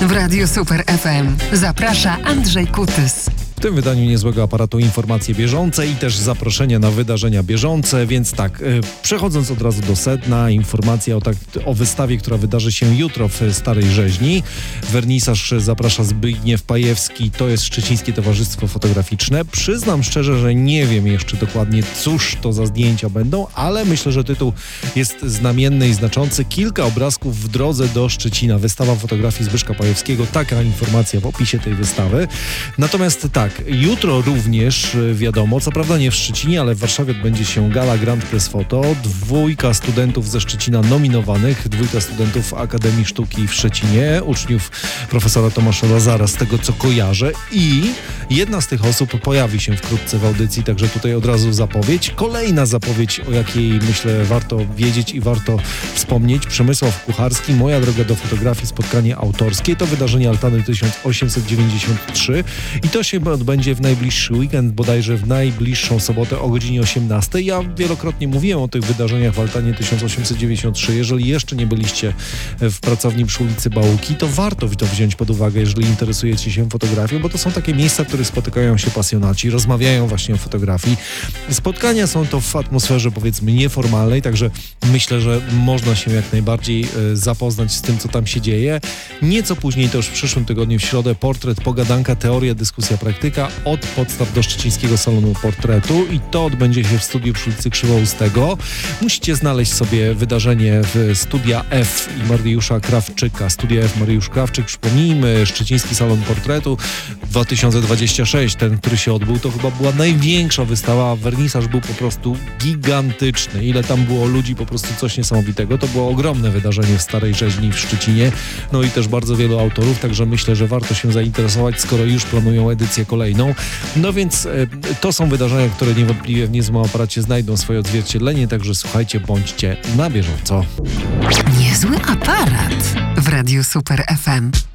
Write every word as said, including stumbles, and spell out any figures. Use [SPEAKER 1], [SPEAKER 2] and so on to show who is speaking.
[SPEAKER 1] W Radiu Super F M zaprasza Andrzej Kutys.
[SPEAKER 2] W tym wydaniu niezłego aparatu informacje bieżące i też zaproszenia na wydarzenia bieżące, więc tak, przechodząc od razu do sedna, informacja o, tak, o wystawie, która wydarzy się jutro w Starej Rzeźni. Wernisaż zaprasza Zbigniew Pajewski, to jest Szczecińskie Towarzystwo Fotograficzne. Przyznam szczerze, że nie wiem jeszcze dokładnie, cóż to za zdjęcia będą, ale myślę, że tytuł jest znamienny i znaczący. Kilka obrazków w drodze do Szczecina. Wystawa fotografii Zbyszka Pajewskiego. Taka informacja w opisie tej wystawy. Natomiast tak, jutro również wiadomo, co prawda nie w Szczecinie, ale w Warszawie odbędzie się gala Grand Press Photo. Dwójka studentów ze Szczecina nominowanych, dwójka studentów Akademii Sztuki w Szczecinie, uczniów profesora Tomasza Lazara, z tego co kojarzę, i jedna z tych osób pojawi się wkrótce w audycji, także tutaj od razu zapowiedź. Kolejna zapowiedź, o jakiej myślę warto wiedzieć i warto wspomnieć. Przemysław Kucharski, Moja droga do fotografii, spotkanie autorskie. To wydarzenie Altany tysiąc osiemset dziewięćdziesiąt trzy i to się odbędzie w najbliższy weekend, bodajże w najbliższą sobotę o godzinie osiemnastej. Ja wielokrotnie mówiłem o tych wydarzeniach w Altanie tysiąc osiemset dziewięćdziesiąt trzy. Jeżeli jeszcze nie byliście w pracowni przy ulicy Bałuki, to warto to wziąć pod uwagę, jeżeli interesujecie się fotografią, bo to są takie miejsca, w których spotykają się pasjonaci, rozmawiają właśnie o fotografii. Spotkania są to w atmosferze, powiedzmy, nieformalnej, także myślę, że można się jak najbardziej zapoznać z tym, co tam się dzieje. Nieco później, to już w przyszłym tygodniu w środę, portret, pogadanka, teoria, dyskusja, praktyka od podstaw do Szczecińskiego Salonu Portretu i to odbędzie się w studiu przy ulicy Krzywoustego. Musicie znaleźć sobie wydarzenie w Studia F i Mariusza Krawczyka. Studia F, Mariusz Krawczyk, przypomnijmy, Szczeciński Salon Portretu dwa tysiące dwudziesty szósty, ten, który się odbył, to chyba była największa wystawa, a wernisaż był po prostu gigantyczny. Ile tam było ludzi, po prostu coś niesamowitego. To było ogromne wydarzenie w Starej Rzeźni w Szczecinie, no i też bardzo wielu autorów, także myślę, że warto się zainteresować, skoro już planują edycję kolejną. No więc y, to są wydarzenia, które niewątpliwie w niezłym aparacie znajdą swoje odzwierciedlenie, także słuchajcie, bądźcie na bieżąco.
[SPEAKER 1] Niezły aparat w Radiu Super F M.